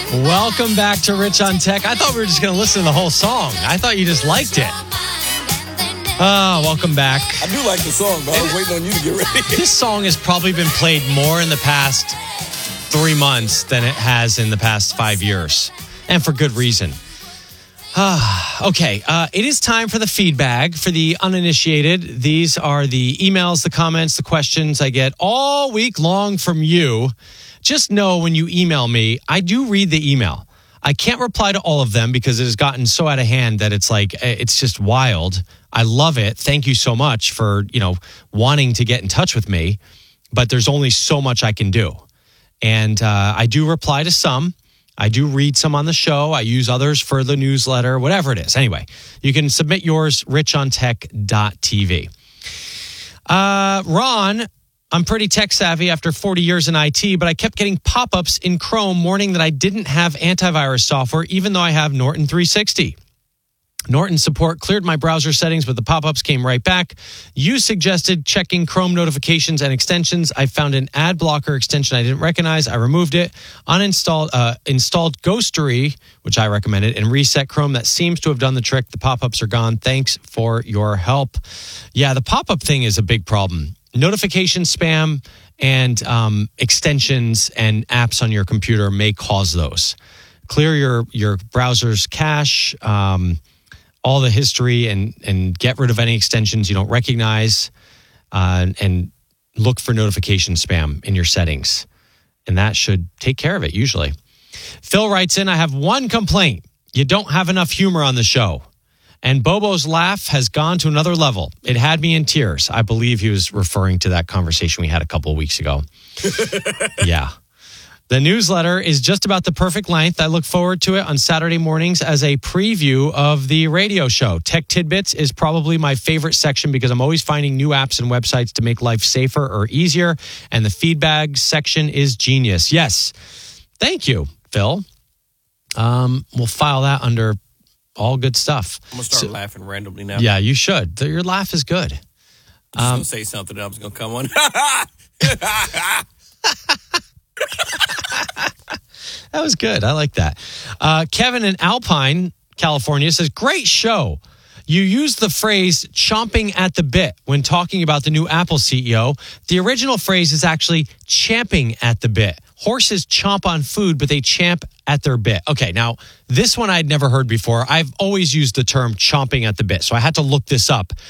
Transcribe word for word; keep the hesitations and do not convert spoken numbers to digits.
Welcome back to Rich on Tech. I thought we were just going to listen to the whole song. I thought you just liked it. Oh, welcome back. I do like the song, but I was waiting on you to get ready. This song has probably been played more in the past three months than it has in the past five years. And for good reason. Ah, okay, uh, it is time for the feedback for the uninitiated. These are the emails, the comments, the questions I get all week long from you. Just know when you email me, I do read the email. I can't reply to all of them because it has gotten so out of hand that it's like, it's just wild. I love it. Thank you so much for, you know, wanting to get in touch with me. But there's only so much I can do. And uh, I do reply to some. I do read some on the show. I use others for the newsletter, whatever it is. Anyway, you can submit yours, rich on tech dot t v. Uh, Ron, I'm pretty tech savvy after forty years in I T, but I kept getting pop-ups in Chrome warning that I didn't have antivirus software, even though I have Norton three sixty. Norton support cleared my browser settings, but the pop-ups came right back. You suggested checking Chrome notifications and extensions. I found an ad blocker extension I didn't recognize. I removed it, uninstalled, uh, installed Ghostery, which I recommended, and reset Chrome. That seems to have done the trick. The pop-ups are gone. Thanks for your help. Yeah, the pop-up thing is a big problem. Notification spam and um, extensions and apps on your computer may cause those. Clear your, your browser's cache, um, all the history, and and get rid of any extensions you don't recognize, uh, and look for notification spam in your settings. And that should take care of it, usually. Phil writes in, I have one complaint. You don't have enough humor on the show. And Bobo's laugh has gone to another level. It had me in tears. I believe he was referring to that conversation we had a couple of weeks ago. Yeah. The newsletter is just about the perfect length. I look forward to it on Saturday mornings as a preview of the radio show. Tech Tidbits is probably my favorite section because I'm always finding new apps and websites to make life safer or easier. And the feedback section is genius. Yes. Thank you, Phil. Um, we'll file that under all good stuff. I'm going to start so, laughing randomly now. Yeah, you should. Your laugh is good. I'm um, going to say something and I was going to come on. That was good. I like that. Uh, Kevin in Alpine, California says, great show. You used the phrase chomping at the bit when talking about the new Apple C E O. The original phrase is actually champing at the bit. Horses chomp on food, but they champ at their bit. Okay, now, this one I'd never heard before. I've always used the term chomping at the bit, so I had to look this up